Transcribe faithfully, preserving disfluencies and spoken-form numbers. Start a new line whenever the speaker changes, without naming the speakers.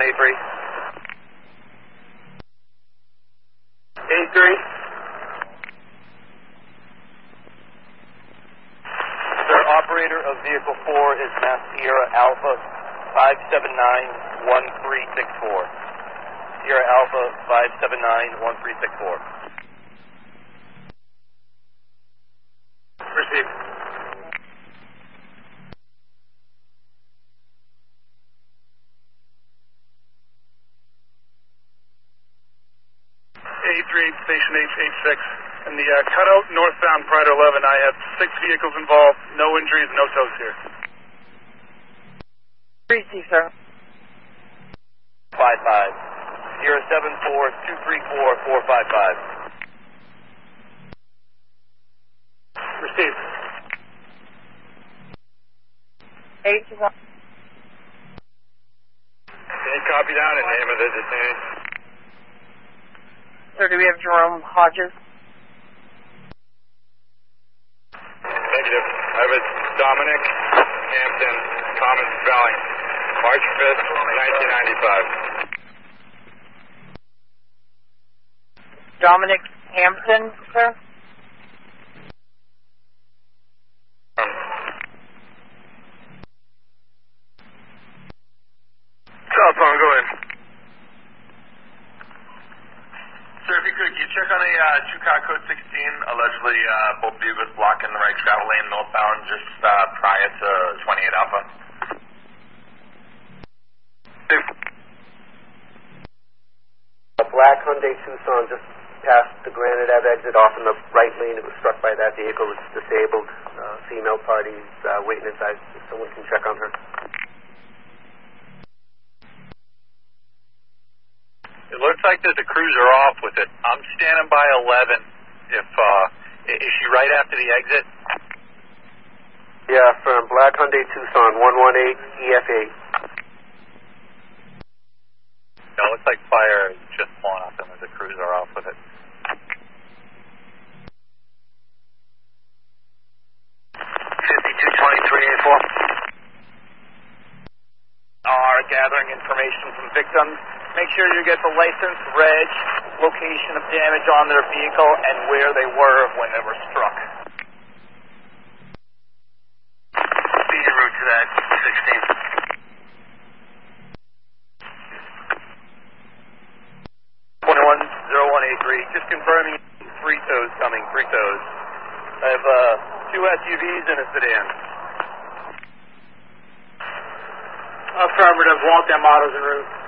eight three. eight three. Sir, operator of vehicle four is Mass Sierra Alpha five seven nine one three six four. Sierra Alpha five seven nine one three six four. Received.
eight three, station H eighty-six. In the uh, cutout northbound Pride eleven, I have six vehicles involved, no injuries, no tows here.
Receive, sir.
five five. Sierra seven four two three four four five five.
Received.
eight one.
Can you copy down the name of the detainee?
Sir, do we have Jerome Hodges?
Negative. I have a Dominic Hampton, Commons Valley, March fifth, nineteen ninety-five.
Dominic Hampton, sir?
Um,
Telephone, go ahead.
Sir, if you could, can you check on a uh, two-car code sixteen, allegedly uh, both vehicles blocking the right travel lane northbound just uh, prior to twenty-eight Alpha?
A black Hyundai Tucson just past the Granite Ave exit off in the right lane. It was struck by that vehicle. It's disabled. Uh, female parties uh, waiting inside. If someone can check on her.
It looks like there's a cruiser off with it. I'm standing by eleven. If uh, is she right after the exit?
Yeah, from black Hyundai Tucson, one one eight E F eight.
No, it looks like fire is just pulling up and there's a cruiser off with it.
fifty-two twenty-three eighty-four.
Are gathering information from victims. Make sure you get the license, reg, location of damage on their vehicle, and where they were when they were struck.
Be en route to that sixteen.
twenty-one oh one eighty-three. Just confirming three tows coming, three tows. I have uh, two S U Vs and a sedan.
Affirmative, Walt M. Autos en route.